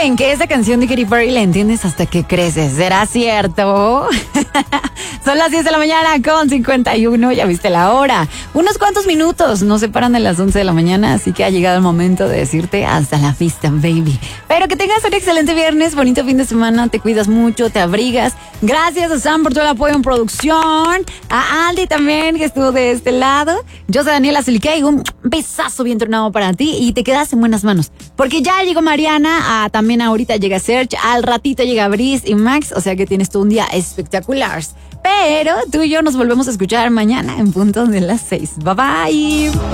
Dicen que esa canción de Katy Perry la entiendes hasta que creces. ¿Será cierto? Son las 10 de la mañana con 51. Ya viste la hora. Unos cuantos minutos nos separan de las 11 de la mañana. Así que ha llegado el momento de decirte hasta la vista, baby. Pero que tengas un excelente viernes. Bonito fin de semana. Te cuidas mucho, te abrigas. Gracias a Sam por todo el apoyo en producción. A Aldi también, que estuvo de este lado. Yo soy Daniela Zulicay. Un besazo bien tronado para ti. Y te quedas en buenas manos. Porque ya llegó Mariana. También ahorita llega Serge. Al ratito llega Brice y Max. O sea que tienes tú un día espectacular. Pero tú y yo nos volvemos a escuchar mañana en punto de las 6. Bye bye.